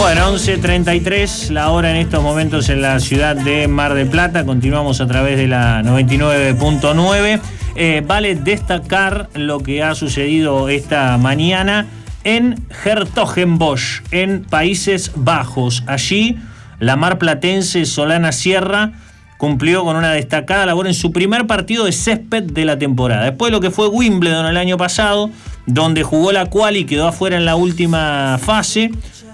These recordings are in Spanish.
Bueno, 11:33 la hora en estos momentos en la ciudad de Mar del Plata. Continuamos a través de la 99.9. Vale destacar lo que ha sucedido esta mañana en Hertogenbosch, en Países Bajos. Allí, la marplatense Solana Sierra cumplió con una destacada labor en su primer partido de césped de la temporada. Después de lo que fue Wimbledon el año pasado, donde jugó la quali y quedó afuera en la última fase,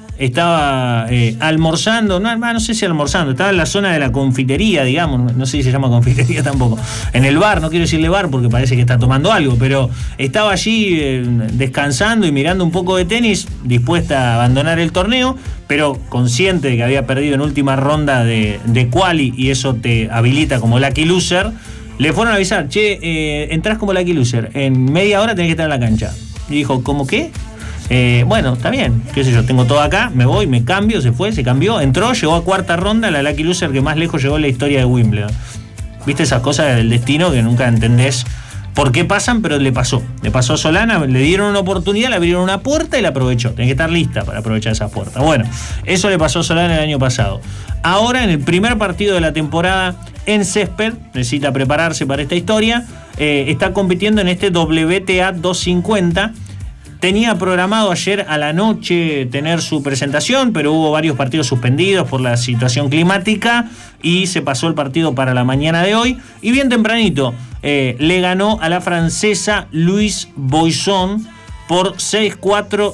estaba almorzando, no sé si almorzando, estaba en la zona de la confitería, digamos, no sé si se llama confitería tampoco, en el bar, no quiero decirle bar porque parece que está tomando algo, pero estaba allí descansando y mirando un poco de tenis, dispuesta a abandonar el torneo, pero consciente de que había perdido en última ronda de quali y eso te habilita como lucky loser. Le fueron a avisar, entrás como lucky loser, en media hora tenés que estar en la cancha. Y dijo, ¿cómo qué? Bueno, está bien, qué sé yo, tengo todo acá, me voy, me cambio, se cambió, entró, llegó a cuarta ronda, la lucky loser que más lejos llegó en la historia de Wimbledon. Viste esas cosas del destino que nunca entendés por qué pasan, pero le pasó a Solana, le dieron una oportunidad, le abrieron una puerta y la aprovechó. Tenés que estar lista para aprovechar esa puerta. Bueno, eso le pasó a Solana el año pasado. Ahora, en el primer partido de la temporada en césped, necesita prepararse para esta historia, está compitiendo en este WTA 250. Tenía programado ayer a la noche tener su presentación, pero hubo varios partidos suspendidos por la situación climática y se pasó el partido para la mañana de hoy. Y bien tempranito le ganó a la francesa Louise Boisson por 6-4,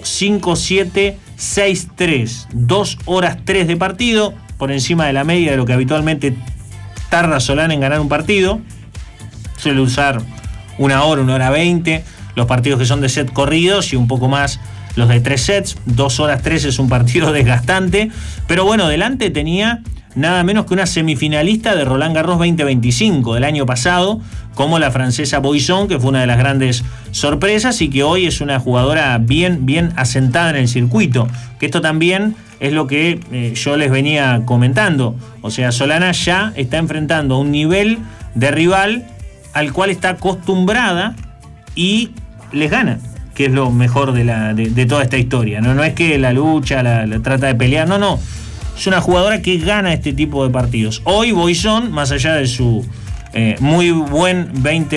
5-7, 6-3. 2 horas 3 de partido, por encima de la media de lo que habitualmente tarda Solana en ganar un partido. Suele usar 1 hora 20. Los partidos que son de set corridos y un poco más los de 3 sets. 2 horas 3 es un partido desgastante. Pero bueno, delante tenía nada menos que una semifinalista de Roland Garros 2025 del año pasado, como la francesa Boisson, que fue una de las grandes sorpresas y que hoy es una jugadora bien asentada en el circuito. Que esto también es lo que yo les venía comentando. O sea, Solana ya está enfrentando un nivel de rival al cual está acostumbrada y les gana, que es lo mejor de toda esta historia. No es que la lucha, la trata de pelear, no. Es una jugadora que gana este tipo de partidos. Hoy Boisson, más allá de su muy buen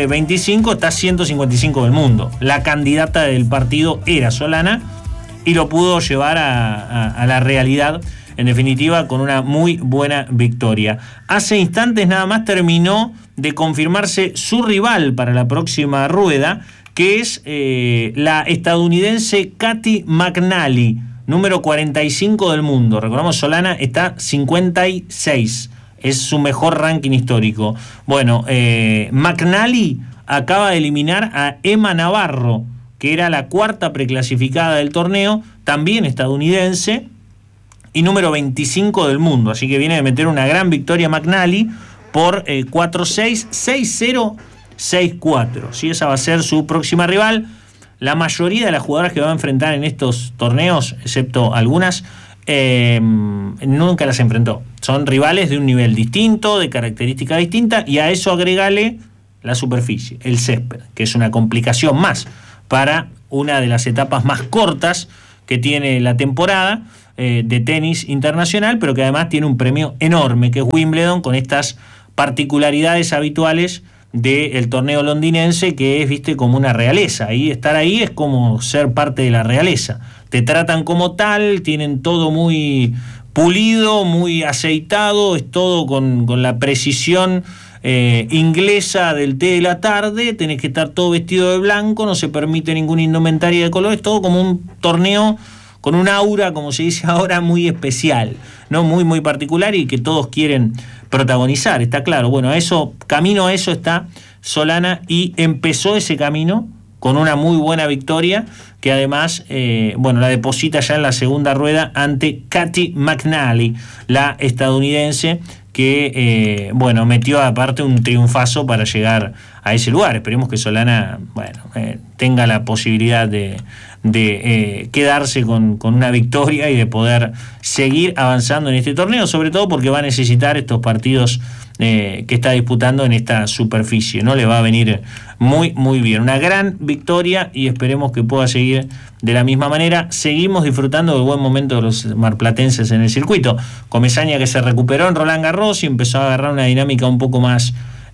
2025, está 155 del mundo. La candidata del partido era Solana y lo pudo llevar a la realidad, en definitiva, con una muy buena victoria. Hace instantes nada más terminó de confirmarse su rival para la próxima rueda, que es la estadounidense Caty McNally, número 45 del mundo. Recordamos, Solana está 56, es su mejor ranking histórico. Bueno, McNally acaba de eliminar a Emma Navarro, que era la cuarta preclasificada del torneo, también estadounidense, y número 25 del mundo. Así que viene de meter una gran victoria McNally por 4-6, 6-0, 6-4. ¿Sí? Esa va a ser su próxima rival. La mayoría de las jugadoras que va a enfrentar en estos torneos, excepto algunas, nunca las enfrentó. Son rivales de un nivel distinto, de característica distinta, y a eso agregale la superficie, el césped, que es una complicación más para una de las etapas más cortas que tiene la temporada de tenis internacional, pero que además tiene un premio enorme, que es Wimbledon, con estas particularidades habituales del torneo londinense, que es, viste, como una realeza. Y estar ahí es como ser parte de la realeza. Te tratan como tal, tienen todo muy pulido, muy aceitado, es todo con la precisión inglesa del té de la tarde. Tenés que estar todo vestido de blanco, no se permite ninguna indumentaria de color, es todo como un torneo con un aura, como se dice ahora, muy especial, ¿no? Muy particular, y que todos quieren protagonizar, está claro. Bueno, camino a eso está Solana, y empezó ese camino con una muy buena victoria, que además la deposita ya en la segunda rueda ante Caty McNally, la estadounidense, que metió aparte un triunfazo para llegar a ese lugar. Esperemos que Solana tenga la posibilidad de quedarse con una victoria y de poder seguir avanzando en este torneo, sobre todo porque va a necesitar estos partidos que está disputando en esta superficie, ¿no? Le va a venir muy, muy bien. Una gran victoria y esperemos que pueda seguir de la misma manera. Seguimos disfrutando del buen momento de los marplatenses en el circuito. Comesaña, que se recuperó en Roland Garros y empezó a agarrar una dinámica un poco más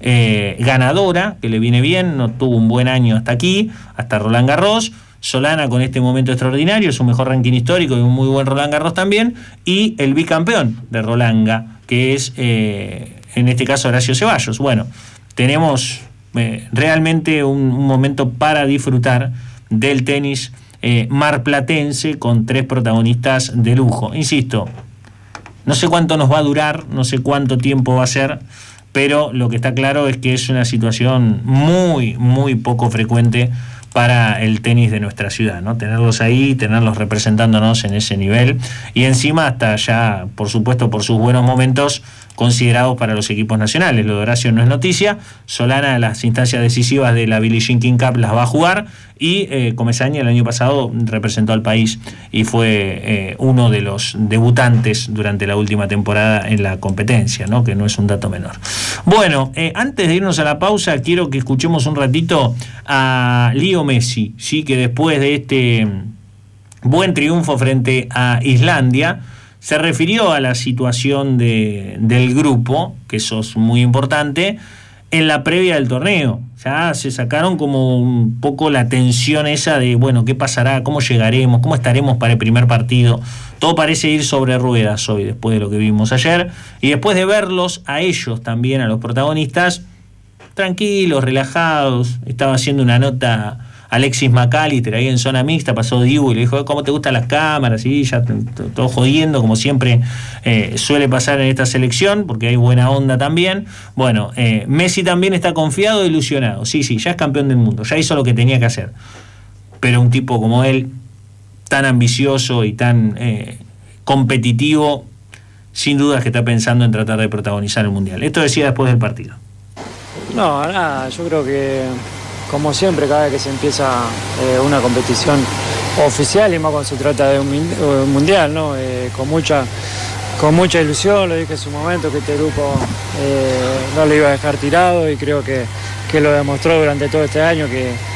ganadora, que le viene bien, no tuvo un buen año hasta aquí, hasta Roland Garros. Solana con este momento extraordinario, su mejor ranking histórico y un muy buen Roland Garros también, y el bicampeón de Rolanga, que es en este caso Horacio Ceballos. Bueno, tenemos realmente un momento para disfrutar del tenis marplatense con 3 protagonistas de lujo. Insisto, no sé cuánto nos va a durar, no sé cuánto tiempo va a ser, pero lo que está claro es que es una situación muy, muy poco frecuente para el tenis de nuestra ciudad, ¿no? Tenerlos ahí, tenerlos representándonos en ese nivel y encima hasta ya, por supuesto, por sus buenos momentos, considerados para los equipos nacionales. Lo de Horacio no es noticia. Solana, las instancias decisivas de la Billie Jean King Cup las va a jugar y Comesaña el año pasado representó al país y fue uno de los debutantes durante la última temporada en la competencia, ¿no? Que no es un dato menor. Bueno, antes de irnos a la pausa, quiero que escuchemos un ratito a Leo Messi, ¿sí? Que después de este buen triunfo frente a Islandia, se refirió a la situación del grupo, que eso es muy importante, en la previa del torneo. Ya se sacaron como un poco la tensión esa de, bueno, ¿qué pasará? ¿Cómo llegaremos? ¿Cómo estaremos para el primer partido? Todo parece ir sobre ruedas hoy, después de lo que vimos ayer. Y después de verlos a ellos también, a los protagonistas, tranquilos, relajados. Estaba haciendo una nota Alexis McAllister ahí en zona mixta, pasó Dibu y le dijo, ¿cómo te gustan las cámaras? Y ya todo jodiendo, como siempre suele pasar en esta selección, porque hay buena onda también. Bueno, Messi también está confiado e ilusionado. Sí, ya es campeón del mundo, ya hizo lo que tenía que hacer. Pero un tipo como él, tan ambicioso y tan competitivo, sin dudas que está pensando en tratar de protagonizar el Mundial. Esto decía después del partido. No, nada, yo creo que como siempre, cada vez que se empieza una competición oficial y más cuando se trata de un mundial, ¿no? Con mucha ilusión, lo dije en su momento, que este grupo no lo iba a dejar tirado y creo que lo demostró durante todo este año,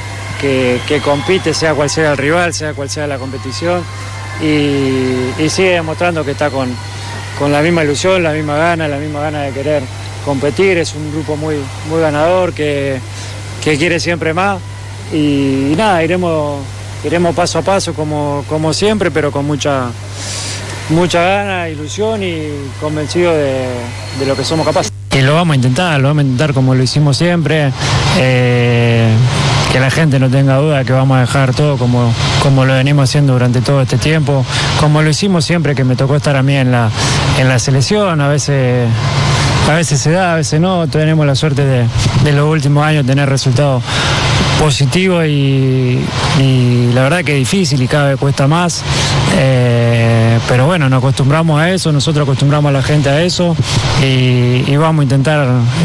que compite sea cual sea el rival, sea cual sea la competición y sigue demostrando que está con la misma ilusión, la misma gana de querer competir. Es un grupo muy, muy ganador que quiere siempre más y nada, iremos paso a paso como siempre, pero con mucha gana, ilusión y convencido de lo que somos capaces. Y lo vamos a intentar como lo hicimos siempre, que la gente no tenga duda que vamos a dejar todo como lo venimos haciendo durante todo este tiempo, como lo hicimos siempre que me tocó estar a mí en la selección. A veces se da, a veces no. Tenemos la suerte de los últimos años tener resultados positivos y la verdad que es difícil y cada vez cuesta más. Pero bueno, nos acostumbramos a eso, nosotros acostumbramos a la gente a eso y vamos a intentar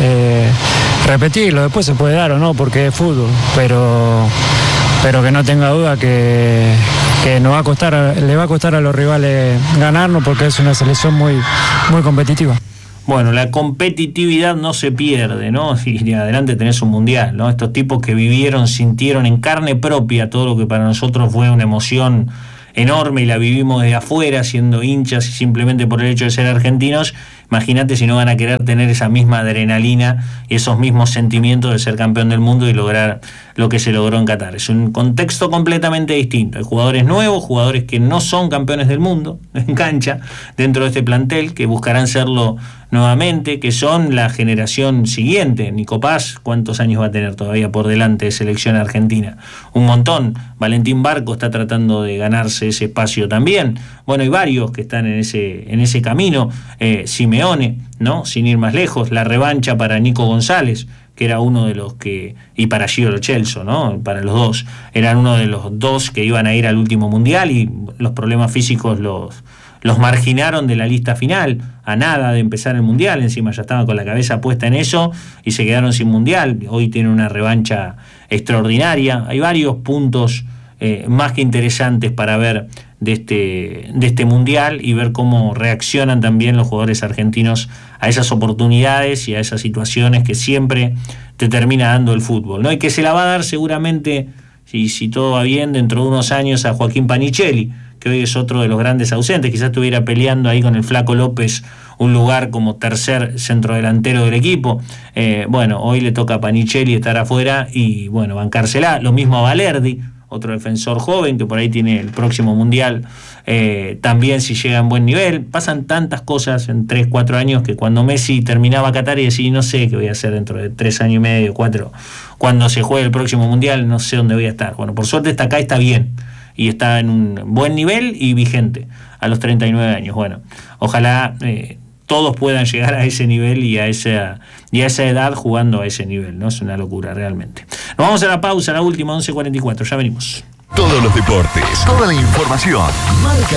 repetirlo. Después se puede dar o no porque es fútbol, pero que no tenga duda que le va a costar a los rivales ganarnos porque es una selección muy, muy competitiva. Bueno, la competitividad no se pierde, ¿no? Y adelante tenés un mundial, ¿no? Estos tipos que vivieron, sintieron en carne propia todo lo que para nosotros fue una emoción enorme y la vivimos desde afuera, siendo hinchas y simplemente por el hecho de ser argentinos. Imagínate si no van a querer tener esa misma adrenalina y esos mismos sentimientos de ser campeón del mundo y lograr lo que se logró en Qatar. Es un contexto completamente distinto. Hay jugadores nuevos, jugadores que no son campeones del mundo en cancha dentro de este plantel, que buscarán serlo nuevamente, que son la generación siguiente. Nico Paz, ¿cuántos años va a tener todavía por delante de selección argentina? Un montón. Valentín Barco está tratando de ganarse ese espacio también. Bueno, hay varios que están en ese camino. Simeone, ¿no? Sin ir más lejos, la revancha para Nico González, que era uno de los que, y para Gio Lo Celso, ¿no? Para los dos, eran uno de los dos que iban a ir al último mundial y los problemas físicos los marginaron de la lista final, a nada de empezar el mundial. Encima ya estaban con la cabeza puesta en eso y se quedaron sin mundial. Hoy tienen una revancha extraordinaria. Hay varios puntos más que interesantes para ver de este mundial y ver cómo reaccionan también los jugadores argentinos a esas oportunidades y a esas situaciones que siempre te termina dando el fútbol, ¿no? Y que se la va a dar seguramente, si todo va bien, dentro de unos años a Joaquín Panichelli, que hoy es otro de los grandes ausentes. Quizás estuviera peleando ahí con el Flaco López un lugar como tercer centrodelantero del equipo. Bueno, hoy le toca a Panichelli estar afuera y, bueno, bancársela. Lo mismo a Valerdi, otro defensor joven que por ahí tiene el próximo mundial, también si llega en buen nivel. Pasan tantas cosas en 3-4 años que cuando Messi terminaba Qatar y decía, no sé qué voy a hacer dentro de 3 años y medio, 4, cuando se juegue el próximo mundial, no sé dónde voy a estar. Bueno, por suerte está acá, está bien, y está en un buen nivel y vigente a los 39 años. Bueno, ojalá todos puedan llegar a ese nivel y a esa edad jugando a ese nivel, ¿no? Es una locura realmente. Nos vamos a la pausa, la última, 11:44, ya venimos. Todos los deportes, toda la información.